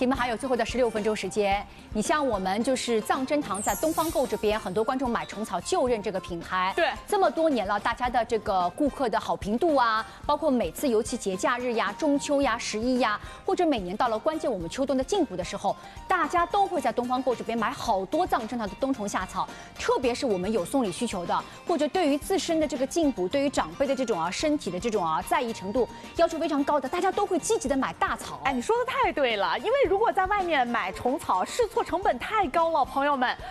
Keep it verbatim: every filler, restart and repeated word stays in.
节目还有最后的十六分钟时间，你像我们就是藏珍堂在东方购这边，很多观众买虫草就认这个品牌。 对， 这么多年了，大家的这个顾客的好评度啊，包括每次尤其节假日呀、中秋呀、十一呀，或者每年到了关键我们秋冬的进补的时候，大家都会在东方购这边买好多藏珍堂的冬虫夏草，特别是我们有送礼需求的，或者对于自身的这个进补，对于长辈的这种啊身体的这种啊在意程度要求非常高的，大家都会积极的买大草。 哎，你说的太对了，因为如果在外面买虫草，试错成本太高了，朋友们。